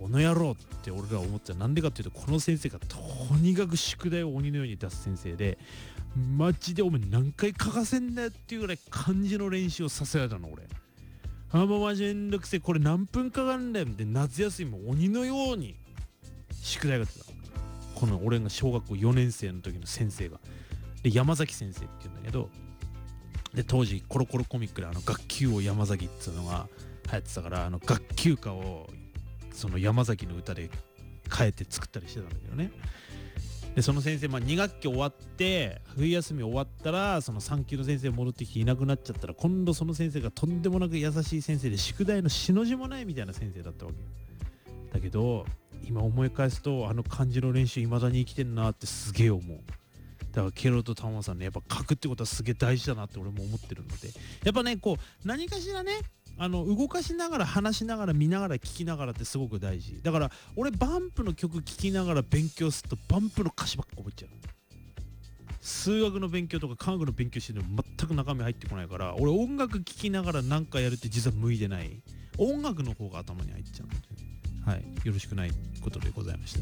この野郎って俺らは思ってた。なんでかっていうと、この先生がとにかく宿題を鬼のように出す先生で、マジでお前何回書かせんだよっていうぐらい漢字の練習をさせられたの俺。もうマジめんどくせえ、これ何分かかるんだよって夏休みも鬼のように宿題が出た。この俺が小学校4年生の時の先生が。で、山崎先生って言うんだけど、で、当時コロコロコミックで学級を山崎っていうのが流行ってたから、学級歌をその山崎の歌で変えて作ったりしてたんだけどね。で、その先生、2学期終わって冬休み終わったら、その3級の先生戻ってきていなくなっちゃったら、今度その先生がとんでもなく優しい先生で、宿題のしの字もないみたいな先生だったわけだけど、今思い返すと漢字の練習未だに生きてんなってすげえ思う。だからケロとタマさんね、やっぱ書くってことはすげえ大事だなって俺も思ってるので、やっぱね、こう何かしらね、動かしながら話しながら見ながら聞きながらってすごく大事だから、俺バンプの曲聞きながら勉強するとバンプの歌詞ばっか覚えちゃう。数学の勉強とか科学の勉強してるの全く中身入ってこないから、俺音楽聴きながら何かやるって実は向いてない。音楽の方が頭に入っちゃうので、はい、よろしくないことでございました。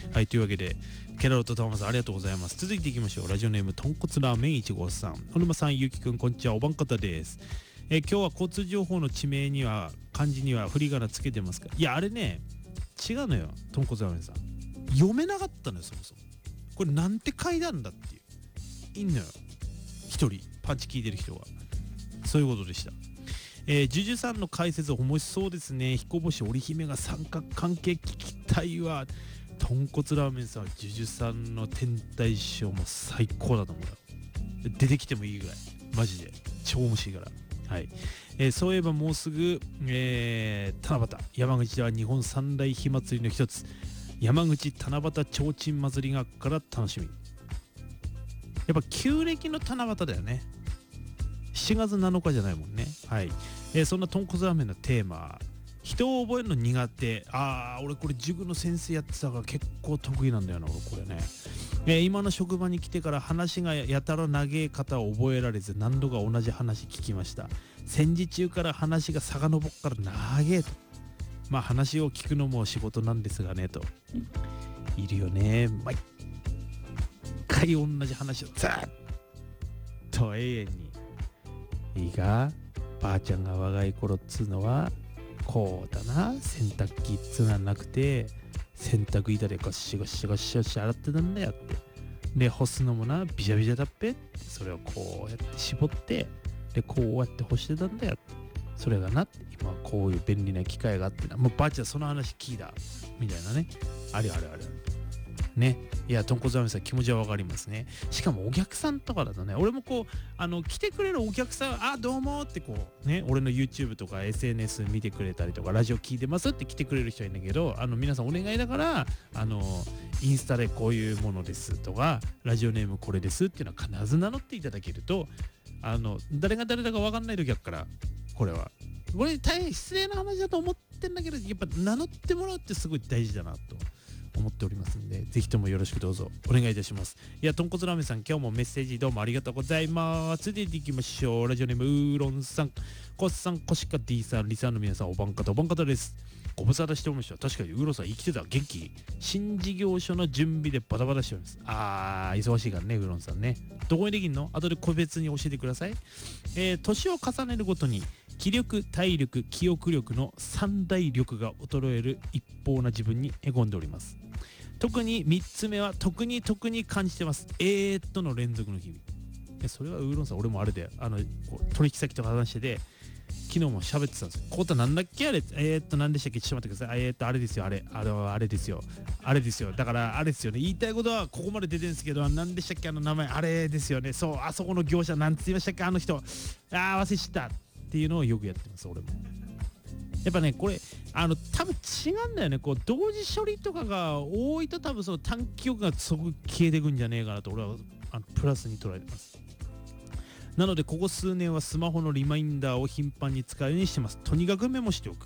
はい、というわけでケロとタマさんありがとうございます。続いていきましょう。ラジオネームとんこつラーメン1号さん、小沼さん、ゆうきくん、こんにちは。おばんかたです。今日は交通情報の地名には漢字には振り仮名つけてますか？いや、あれね、違うのよ、とんこつラーメンさん。読めなかったのよ、そもそも。これなんて書いたんだっていう。いんのよ、一人パンチ聞いてる人が。そういうことでした。ジュジュさんの解説面白そうですね。彦星織姫が三角関係聞きたいわ。とんこつラーメンさんはジュジュさんの天体ショーも最高だと思うよ。出てきてもいいぐらいマジで超面白いから。はい、そういえばもうすぐ、七夕、山口では日本三大火祭りの一つ、山口七夕ちょうちん祭りがから楽しみ。やっぱ旧暦の七夕だよね。7月7日じゃないもんね。はい、そんなとんこつラーメンのテーマ、人を覚えるの苦手。俺これ塾の先生やってたから結構得意なんだよな俺これね。今の職場に来てから話がやたら長え方を覚えられず、何度か同じ話聞きました。戦時中から話が遡っから長えと。話を聞くのも仕事なんですがねと。いるよね、毎回同じ話をずっと永遠に。いいか、ばあちゃんが若い頃っつうのはこうだな、洗濯機っつうのはなくて洗濯板でゴシゴシゴシゴシ洗ってたんだよって。で、干すのもな、ビシャビシャだっぺって、それをこうやって絞って、で、こうやって干してたんだよ。それがな、今こういう便利な機械があってな、もうばあちゃんその話聞いたみたいなね。あれね。いや、とんこつラーメンさん気持ちはわかりますね。しかもお客さんとかだとね、俺もこう来てくれるお客さん、どうもってこうね、俺の YouTube とか SNS 見てくれたりとかラジオ聞いてますって来てくれる人はいるんだけど、皆さんお願いだからインスタでこういうものですとかラジオネームこれですっていうのは必ず名乗っていただけると、誰が誰だかわかんない時だから、これ大変失礼な話だと思ってんだけど、やっぱ名乗ってもらうってすごい大事だなと思っておりますんで、ぜひともよろしくどうぞお願いいたします。いや、とんこつラーメンさん、今日もメッセージどうもありがとうございます。続いていきましょう。ラジオネームウーロンさん、コッさん、コシカ D さん、リサの皆さん、おばんかたです。ご無沙汰しておりました。確かにウーロンさん生きてた、元気。新事業所の準備でバタバタしております。忙しいからね、ウーロンさんね。どこにできんの？後で個別に教えてください。年を重ねるごとに気力、体力、記憶力の三大力が衰える一方な自分にへこんでおります。特に3つ目は特に感じてます。の連続の日々。それはウーロンさん、俺もあれでこう取引先とか話してて、昨日も喋ってたんですよ。コータなんだっけあれ、何でしたっけ、ちょっと待ってください。あれですよ、あれですよ。だからあれですよね。言いたいことはここまで出てるんですけど、何でしたっけ、名前あれですよね。そう、あそこの業者なんて言いましたっけ、人。忘れちゃったっていうのをよくやってます、俺も。やっぱね、これ多分違うんだよね。こう同時処理とかが多いと、多分その短期記憶がすごく消えていくんじゃねえかなと俺はプラスに捉えてます。なのでここ数年はスマホのリマインダーを頻繁に使うようにしてます。とにかくメモしておく。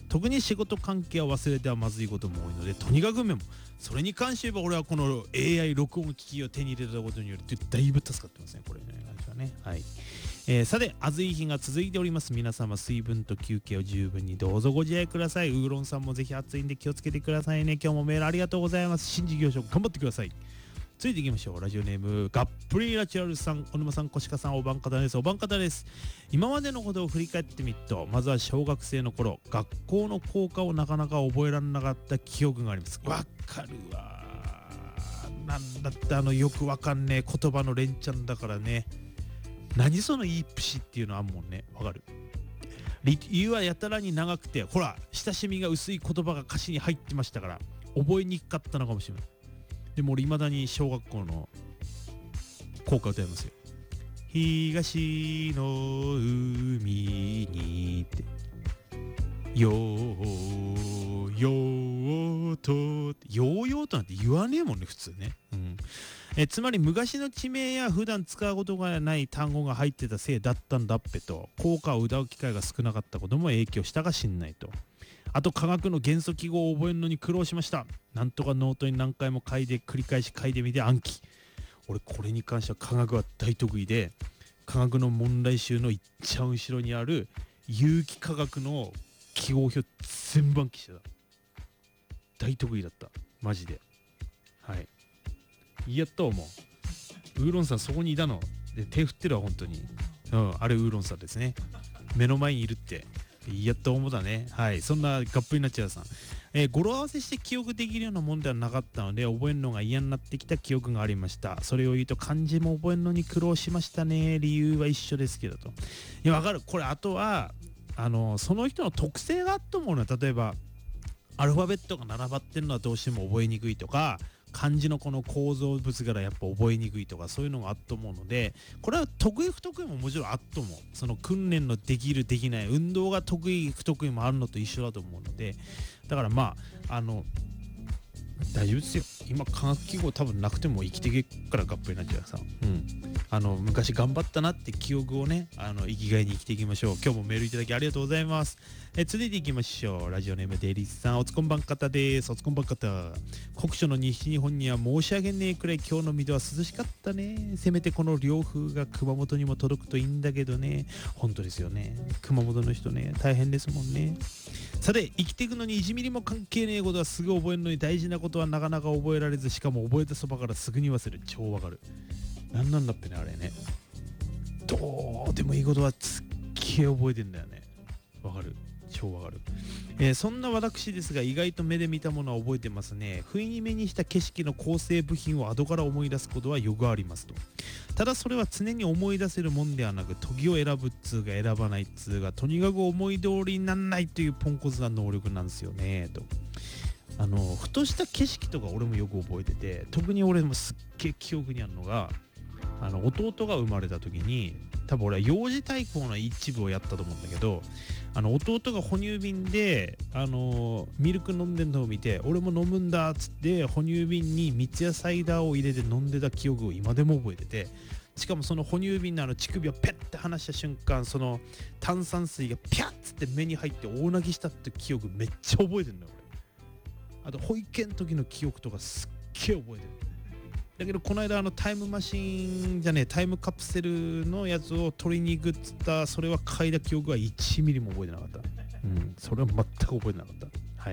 特に仕事関係は忘れてはまずいことも多いので、とにかくメモ。それに関して言えば俺はこの AI 録音機器を手に入れたことによってだいぶ助かってますね、これね。はい。さて、暑い日が続いております。皆様、水分と休憩を十分にどうぞご自愛ください。ウーロンさんもぜひ暑いんで気をつけてくださいね。今日もメールありがとうございます。新事業所頑張ってください。ついていきましょう。ラジオネームガップリナチュラルさん、小沼さん、小鹿さん、おばんかたです。おばんかたです。今までのことを振り返ってみると、まずは小学生の頃、学校の校歌をなかなか覚えられなかった記憶があります。わかるわ。なんだってよくわかんねえ言葉の連チャンだからね。何そのいいプシっていうのあんもんね。わかる。理由はやたらに長くて、ほら、親しみが薄い言葉が歌詞に入ってましたから、覚えにくかったのかもしれない。でも俺未だに小学校の校歌歌いますよ。東の海にってよーよーとよーよーとなんて言わねえもんね普通ね。つまり昔の地名や普段使うことがない単語が入ってたせいだったんだっぺと、校歌を歌う機会が少なかったことも影響したかしんないと。あと科学の元素記号を覚えるのに苦労しました。なんとかノートに何回も書いて繰り返し書いてみて暗記。俺これに関しては科学は大得意で、科学の問題集のいっちゃん後ろにある有機化学の記号表全部暗記してた。大得意だったマジで。はい。やっと思う。ウーロンさんそこにいたので手振ってるわ本当に。あれウーロンさんですね。目の前にいるってやっと思うだね。はい。そんなガップリナチュラさん、語呂合わせして記憶できるようなもんではなかったので、覚えるのが嫌になってきた記憶がありました。それを言うと漢字も覚えるのに苦労しましたね。理由は一緒ですけどと。いやわかる。これあとはその人の特性があったもの。例えばアルファベットが並ばってるのはどうしても覚えにくいとか、漢字のこの構造物からやっぱ覚えにくいとか、そういうのがあっと思うので、これは得意不得意ももちろんあっと思う。その訓練のできるできない、運動が得意不得意もあるのと一緒だと思うので、だからまあ大丈夫ですよ。今科学記号多分なくても生きていけっからガップになっちゃうさ。昔頑張ったなって記憶をね、生きがいに生きていきましょう。今日もメールいただきありがとうございます。続いていきましょう。ラジオネームデイリスさん、おつこんばんかたです。おつこんばんかた。酷暑の西日本には申し訳ねえくらい今日の水戸は涼しかったね。せめてこの涼風が熊本にも届くといいんだけどね。本当ですよね。熊本の人ね、大変ですもんね。さて、生きていくのに1ミリも関係ねえことはすぐ覚えるのに、大事なことはなかなか覚えられず、しかも覚えたそばからすぐに忘れる。超わかる。なんなんだっぺね、あれね。どうでもいいことはすっげえ覚えてんだよね。わかる。超わかる。そんな私ですが、意外と目で見たものは覚えてますね。不意に目にした景色の構成部品を後から思い出すことはよくありますと。ただそれは常に思い出せるもんではなく、時を選ぶっつうが選ばないっつうが、とにかく思い通りになんないというポンコツな能力なんですよねと。ふとした景色とか俺もよく覚えてて、特に俺もすっげえ記憶にあるのが、弟が生まれた時に、多分俺は幼児対抗の一部をやったと思うんだけど、弟が哺乳瓶でミルク飲んでるのを見て、俺も飲むんだっつって哺乳瓶に蜜やサイダーを入れて飲んでた記憶を今でも覚えてて、しかもその哺乳瓶の乳首をペッて離した瞬間、その炭酸水がピャッつって目に入って大泣きしたって記憶めっちゃ覚えてるのよ俺。あと保育園の時の記憶とかすっげえ覚えてる。だけどこの間タイムマシーンじゃねえ、タイムカプセルのやつを取りに行くっつった、それは嗅いだ記憶は1ミリも覚えてなかった。それは全く覚えてなかった。はい。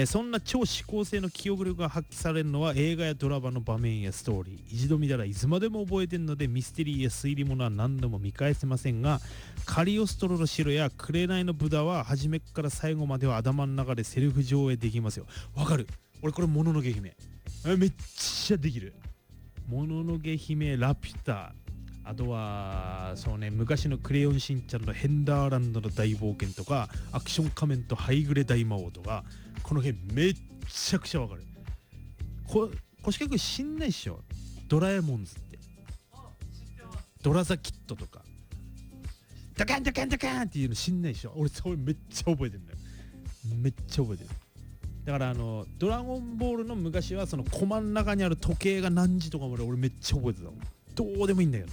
そんな超指向性の記憶力が発揮されるのは映画やドラマの場面やストーリー。一度見たらいつまでも覚えてるので、ミステリーや推理物は何度も見返せませんが、カリオストロの城や紅のブダは初めから最後までは頭の中でセルフ上映できますよ。わかる。俺これもののけ姫めっちゃできる。もののけ姫、ラピュタ、あとはそうね、昔のクレヨンしんちゃんのヘンダーランドの大冒険とか、アクション仮面とハイグレ大魔王とか、この辺めっちゃくちゃわかる。腰掛知んないっしょ。ドラえもんズって、ドラザキットとかドカンドカンドカンっていうの知んないっしょ。俺それめっちゃ覚えてるんだよ。めっちゃ覚えてる。だからドラゴンボールの昔はそのコマの中にある時計が何時とかまで俺めっちゃ覚えてたもん。どうでもいいんだけどね。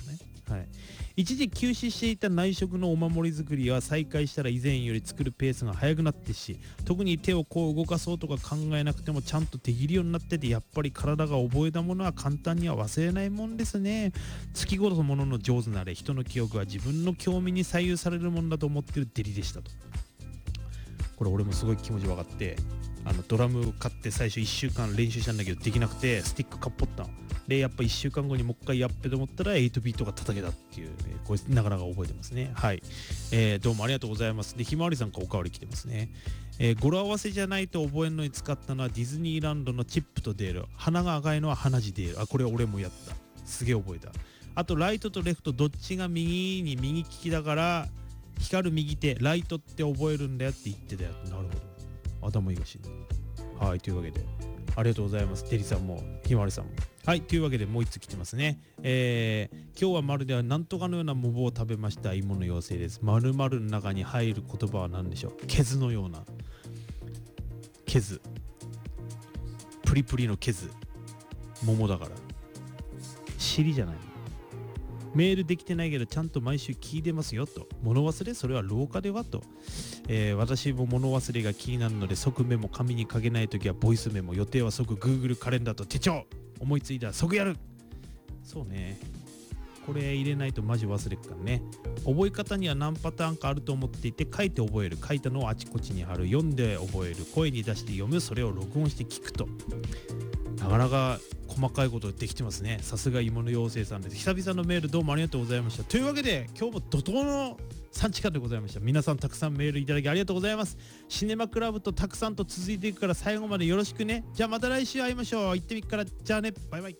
はい、一時休止していた内職のお守り作りは再開したら以前より作るペースが速くなってし、特に手をこう動かそうとか考えなくてもちゃんとできるようになってて、やっぱり体が覚えたものは簡単には忘れないもんですね。月ごとものの上手なれ、人の記憶は自分の興味に左右されるもんだと思ってるデリでしたと。これ俺もすごい気持ち分かって、ドラム買って最初1週間練習したんだけどできなくてスティックかっぽったので、やっぱ1週間後にもう一回やっぺと思ったら8ビートが叩けたっていう、これなかなか覚えてますね。はい、どうもありがとうございます。で、ひまわりさんからおかわり来てますね。語呂合わせじゃないと覚えるのに使ったのはディズニーランドのチップとデール、鼻が赤いのは鼻血デール。これ俺もやった、すげえ覚えた。あとライトとレフトどっちが右に右利きだから光る右手ライトって覚えるんだよって言ってたよ。なるほど、頭いいがしい。はい、というわけでありがとうございます。テリさんもひまわりさんも。はい、というわけでもう一つ来てますね。今日はまるではなんとかのようなモブを食べました芋の妖精です。〇〇の中に入る言葉は何でしょう。ケズのような、ケズ、プリプリのケズ、桃だから尻じゃない。メールできてないけどちゃんと毎週聞いてますよと。物忘れそれは廊下ではと。私も物忘れが気になるので即メモ、紙に書けないときはボイスメモ、予定は即 Google カレンダーと手帳、思いついたら即やる。そうね、これ入れないとマジ忘れっからね。覚え方には何パターンかあると思っていて、書いて覚える、書いたのをあちこちに貼る、読んで覚える、声に出して読む、それを録音して聞くと。なかなか細かいことできてますね。さすが芋の妖精さんです。久々のメールどうもありがとうございました。というわけで今日も怒涛の3時間でございました。皆さんたくさんメールいただきありがとうございます。シネマクラブとたくさんと続いていくから最後までよろしくね。じゃあまた来週会いましょう。行ってみっから。じゃあね、バイバイ。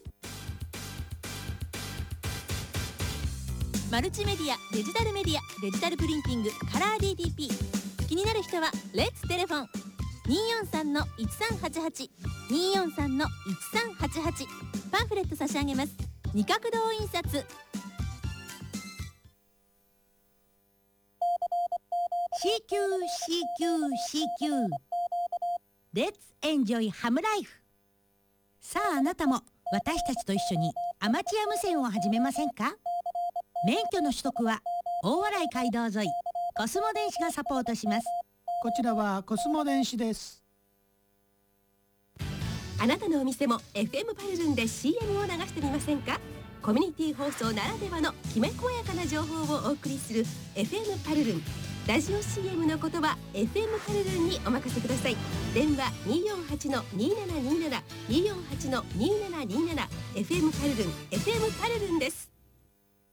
マルチメディア、デジタルメディア、デジタルプリンティング、カラー DTP。 気になる人はレッツテレフォン 243-1388 243-1388。パンフレット差し上げます。二角堂印刷。 CQCQCQ レッツエンジョイハムライフ。さああなたも私たちと一緒にアマチュア無線を始めませんか。免許の取得は大洗街道沿いコスモ電子がサポートします。 こちらはコスモ電子です。 あなたのお店も FM パルルンで CM を流してみませんか。コミュニティ放送ならではのきめ細やかな情報をお送りする FM パルルン。ラジオ CM の言葉 FM パルルンにお任せください。電話 248-2727 248-2727 FM パルルン FM パルルンです。